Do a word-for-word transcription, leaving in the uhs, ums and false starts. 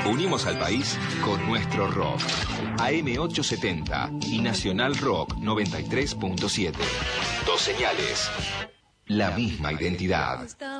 Unimos al país con nuestro rock. A M ochocientos setenta y Nacional Rock noventa y tres punto siete. Dos señales. La misma identidad.